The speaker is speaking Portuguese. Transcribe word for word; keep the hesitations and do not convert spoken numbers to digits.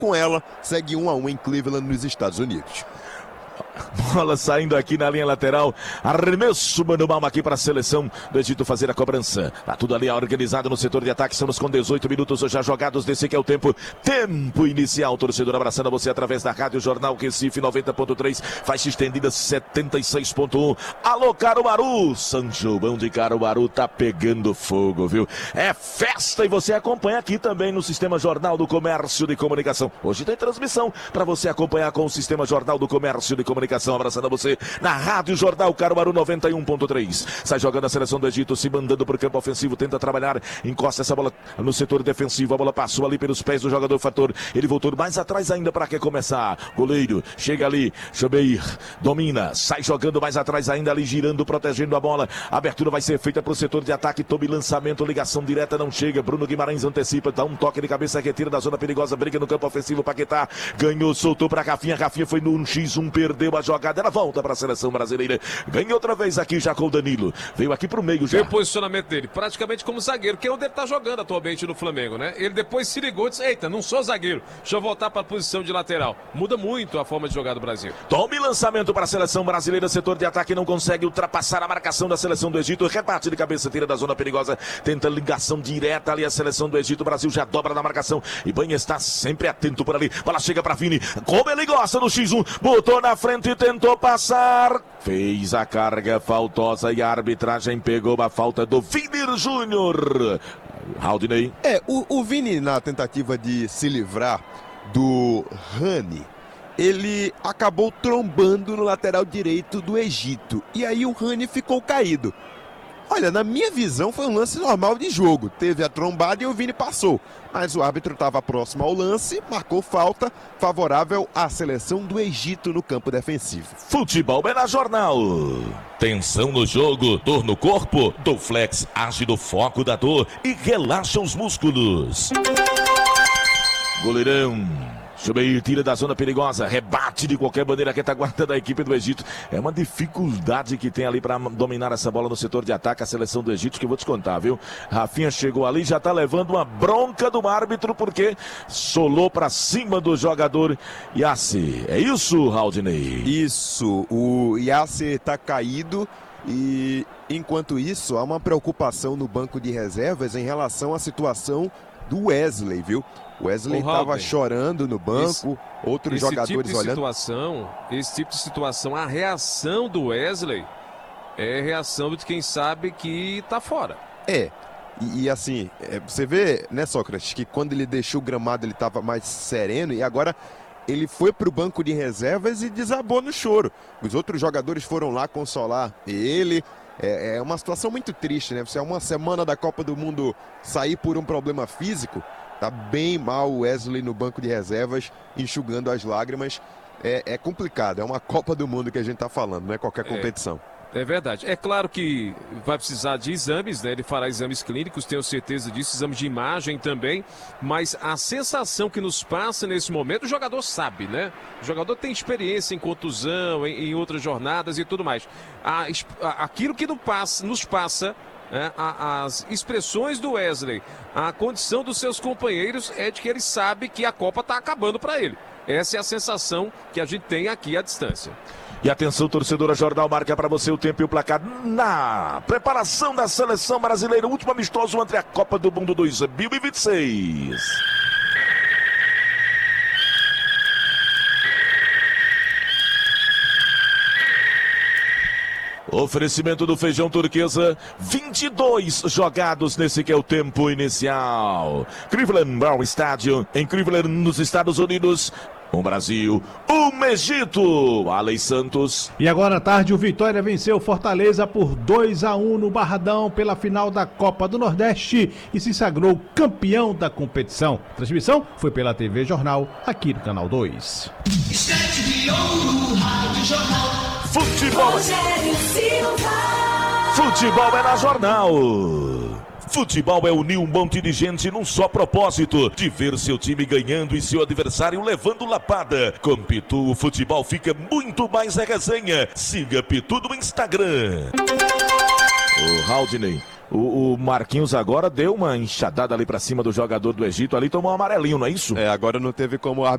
Com ela, segue um a um em Cleveland, nos Estados Unidos. Bola saindo aqui na linha lateral. Arremesso, Mano Malma aqui para a seleção do Egito fazer a cobrança. Tá tudo ali organizado no setor de ataque. Estamos com dezoito minutos já jogados desse que é o tempo. Tempo inicial. Torcedor abraçando você através da Rádio Jornal Recife noventa ponto três. Faixa estendida setenta e seis ponto um. Alô, Caruaru. São João de Caruaru tá pegando fogo, viu? É festa e você acompanha aqui também no Sistema Jornal do Comércio de Comunicação. Hoje tem transmissão para você acompanhar com o Sistema Jornal do Comércio de Comunicação. Abraçando você na Rádio Jornal Caruaru noventa e um ponto três. Sai jogando a seleção do Egito, se mandando para o campo ofensivo, tenta trabalhar, encosta essa bola no setor defensivo, a bola passou ali pelos pés do jogador fator, ele voltou mais atrás ainda para que começar, goleiro, chega ali, Chobeir, domina, sai jogando mais atrás ainda ali, girando, protegendo a bola, a abertura vai ser feita para o setor de ataque, tome lançamento, ligação direta, não chega, Bruno Guimarães antecipa, dá um toque de cabeça, retira da zona perigosa, briga no campo ofensivo, Paquetá, ganhou, soltou para Rafinha, Rafinha foi no um contra um, perdeu a jogada, ela volta para a seleção brasileira, ganha outra vez aqui já com o Danilo, veio aqui pro meio já. E o posicionamento dele, praticamente como zagueiro, que é onde ele tá jogando atualmente no Flamengo, né? Ele depois se ligou e disse, eita, não sou zagueiro, deixa eu voltar para a posição de lateral. Muda muito a forma de jogar do Brasil. Tome lançamento para a seleção brasileira, setor de ataque não consegue ultrapassar a marcação da seleção do Egito, rebate de cabeça, tira da zona perigosa, tenta ligação direta ali a seleção do Egito, o Brasil já dobra na marcação, e Banha está sempre atento por ali, bola chega para Vini, como ele gosta no xis um, botou na frente, tentou passar, fez a carga faltosa e a arbitragem pegou a falta do Vini Júnior. Haldinei. É, o, o Vini, na tentativa de se livrar do Rani, ele acabou trombando no lateral direito do Egito, e aí o Rani ficou caído. Olha, na minha visão foi um lance normal de jogo, teve a trombada e o Vini passou, mas o árbitro estava próximo ao lance, marcou falta favorável à seleção do Egito no campo defensivo. Futebol é na Jornal. Tensão no jogo, dor no corpo, Dorflex age no foco da dor e relaxa os músculos. Goleirão. Chobeir tira da zona perigosa, rebate de qualquer maneira, retaguarda da equipe do Egito. É uma dificuldade que tem ali para dominar essa bola no setor de ataque, a seleção do Egito, que eu vou te contar, viu? Rafinha chegou ali, já tá levando uma bronca do árbitro, porque solou para cima do jogador Yassi. É isso, Haldinei? Isso, o Yassi tá caído e, enquanto isso, há uma preocupação no banco de reservas em relação à situação do Wesley, viu? Wesley estava chorando no banco, esse, outros esse jogadores tipo de olhando. Situação, esse tipo de situação, a reação do Wesley é reação de quem sabe que tá fora. É, e, e assim, é, você vê, né, Sócrates, que quando ele deixou o gramado ele estava mais sereno e agora ele foi para o banco de reservas e desabou no choro. Os outros jogadores foram lá consolar ele. É, é uma situação muito triste, né? Você é uma semana da Copa do Mundo sair por um problema físico. Tá bem mal o Wesley no banco de reservas, enxugando as lágrimas. É, é complicado, é uma Copa do Mundo que a gente tá falando, não é qualquer competição. É, é verdade. É claro que vai precisar de exames, né? Ele fará exames clínicos, tenho certeza disso, exames de imagem também. Mas a sensação que nos passa nesse momento, o jogador sabe, né? O jogador tem experiência em contusão, em, em outras jornadas e tudo mais. A, a, aquilo que nos passa... Nos passa É, a, as expressões do Wesley, a condição dos seus companheiros é de que ele sabe que a Copa está acabando para ele. Essa é a sensação que a gente tem aqui à distância. E atenção, torcedora, Jornal marca para você o tempo e o placar na preparação da seleção brasileira, último amistoso entre a Copa do Mundo dois mil e vinte e seis. Oferecimento do Feijão Turquesa, vinte e dois jogados nesse que é o tempo inicial. Cleveland Brown Stadium, em Cleveland, nos Estados Unidos. Um Brasil, um Egito. Alei Santos. E agora à tarde o Vitória venceu Fortaleza por dois a um no Barradão pela final da Copa do Nordeste e se sagrou campeão da competição. A transmissão foi pela T V Jornal, aqui no Canal dois. Estante de ouro, Rádio Jornal. Futebol. Futebol é na Jornal. Futebol é unir um monte de gente num só propósito, de ver seu time ganhando e seu adversário levando lapada. Com Pitu, o futebol fica muito mais a resenha. Siga Pitu no Instagram. O Haldinei, o, o Marquinhos agora deu uma enxadada ali pra cima do jogador do Egito, ali tomou um amarelinho, não é isso? É, agora não teve como